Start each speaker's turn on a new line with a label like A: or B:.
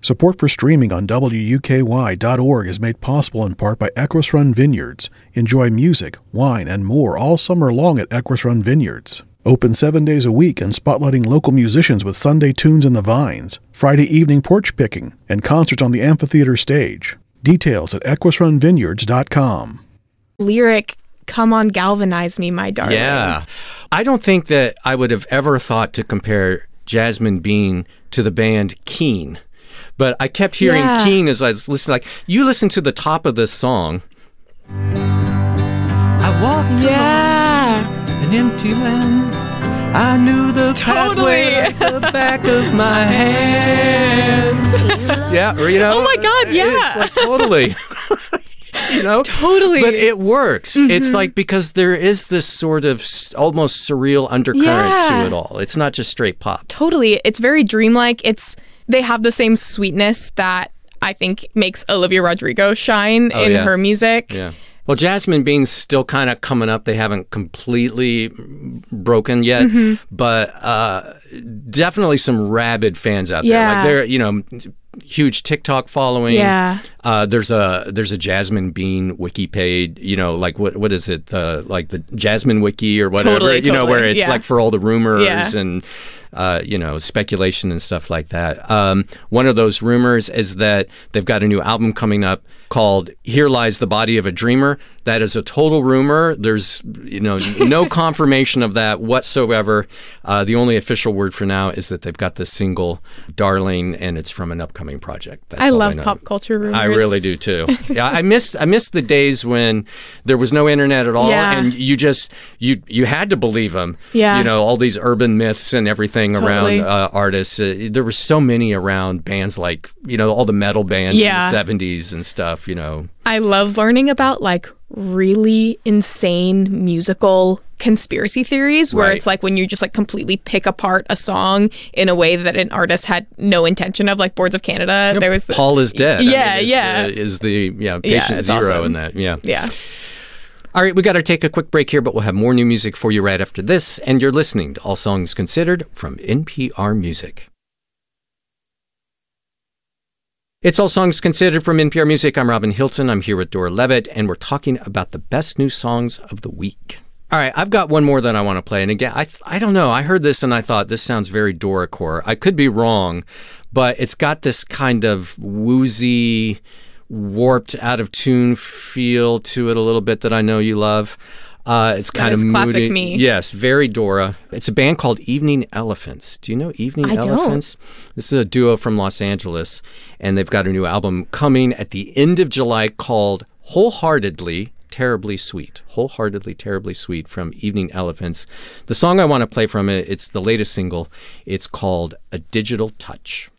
A: Support for streaming on WUKY.org is made possible in part by Equus Run Vineyards. Enjoy music, wine, and more all summer long at Equus Run Vineyards. Open 7 days a week and spotlighting local musicians with Sunday tunes in the vines, Friday evening porch picking, and concerts on the amphitheater stage. Details at equusrunvineyards.com.
B: Lyric, "Come on, galvanize me, my darling."
C: Yeah. I don't think that I would have ever thought to compare Jasmine Bean to the band Keane. But I kept hearing Keane as I was listening. Like, you listen to the top of this song. I walked an empty land. I knew the pathway at the back of my hand. Yeah, or, you know.
B: Oh my God, yeah.
C: It's like totally. You know?
B: Totally.
C: But it works. Mm-hmm. It's like, because there is this sort of almost surreal undercurrent to it all. It's not just straight pop.
B: Totally. It's very dreamlike. They have the same sweetness that I think makes Olivia Rodrigo shine in her music.
C: Yeah. Well, Jasmine Bean's still kind of coming up. They haven't completely broken yet, but definitely some rabid fans out there. Like, they're, you know, huge TikTok following.
B: Yeah.
C: There's a Jasmine Bean wiki page, you know, like what is it? Like the Jasmine Wiki or whatever, you know, where it's like for all the rumors and you know, speculation and stuff like that. One of those rumors is that they've got a new album coming up called Here Lies the Body of a Dreamer. That is a total rumor. There's, you know, no confirmation of that whatsoever. The only official word for now is that they've got this single, Darling, and it's from an upcoming project. That's
B: I
C: all
B: love
C: know.
B: pop culture rumors.
C: I really do too. Yeah, I miss the days when there was no internet at all, and you just you had to believe them.
B: Yeah.
C: You know, all these urban myths and everything around artists. There were so many around bands, like, you know, all the metal bands in the 70s and stuff. You know,
B: I love learning about like really insane musical conspiracy theories where it's like when you just like completely pick apart a song in a way that an artist had no intention of, like Boards of Canada.
C: You know,
B: there was
C: Paul is Dead.
B: Yeah,
C: is the patient zero
B: awesome.
C: in that. Yeah.
B: All
C: right, we got to take a quick break here, but we'll have more new music for you right after this. And you're listening to All Songs Considered from NPR Music. It's All Songs Considered from NPR Music. I'm Robin Hilton. I'm here with Dora Levitt, and we're talking about the best new songs of the week. All right, I've got one more that I want to play. And again, I don't know. I heard this and I thought, this sounds very Doracore. I could be wrong, but it's got this kind of woozy, warped, out of tune feel to it a little bit that I know you love. It's kind of moody.
B: Classic me.
C: Yes, very Dora. It's a band called Evening Elephants. Do you know Evening Elephants? Don't. This is a duo from Los Angeles, and they've got a new album coming at the end of July called Wholeheartedly Terribly Sweet. Wholeheartedly Terribly Sweet from Evening Elephants. The song I want to play from it, it's the latest single. It's called A Digital Touch.